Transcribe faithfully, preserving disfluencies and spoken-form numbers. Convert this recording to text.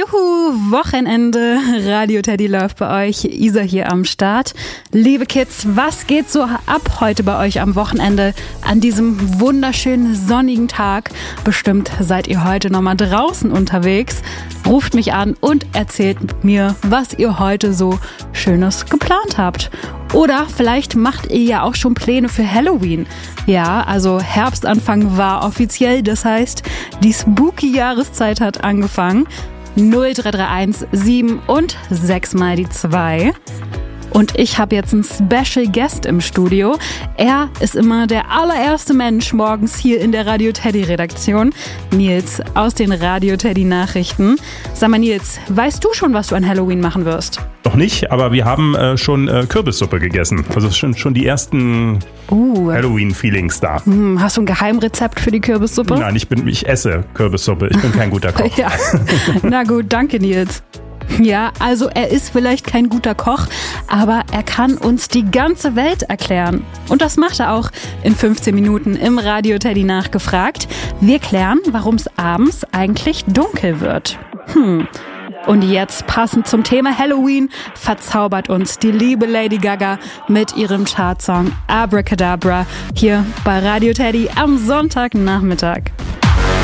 Juhu, Wochenende, Radio Teddy läuft bei euch, Isa hier am Start. Liebe Kids, was geht so ab heute bei euch am Wochenende an diesem wunderschönen sonnigen Tag? Bestimmt seid ihr heute nochmal draußen unterwegs. Ruft mich an und erzählt mir, was ihr heute so Schönes geplant habt. Oder vielleicht macht ihr ja auch schon Pläne für Halloween. Ja, also Herbstanfang war offiziell, das heißt, die spooky Jahreszeit hat angefangen. null drei drei eins sieben und sechs mal die zwei. Und ich habe jetzt einen Special Guest im Studio. Er ist immer der allererste Mensch morgens hier in der Radio Teddy Redaktion. Nils aus den Radio Teddy Nachrichten. Sag mal Nils, weißt du schon, was du an Halloween machen wirst? Noch nicht, aber wir haben äh, schon äh, Kürbissuppe gegessen. Also schon, schon die ersten uh. Halloween-Feelings da. Hm, hast du ein Geheimrezept für die Kürbissuppe? Nein, ich, bin, ich esse Kürbissuppe. Ich bin kein guter Koch. Ja. Na gut, danke Nils. Ja, also er ist vielleicht kein guter Koch, aber er kann uns die ganze Welt erklären. Und das macht er auch in fünfzehn Minuten im Radio Teddy nachgefragt. Wir klären, warum es abends eigentlich dunkel wird. Hm. Und jetzt, passend zum Thema Halloween, verzaubert uns die liebe Lady Gaga mit ihrem Chartsong Abracadabra hier bei Radio Teddy am Sonntagnachmittag.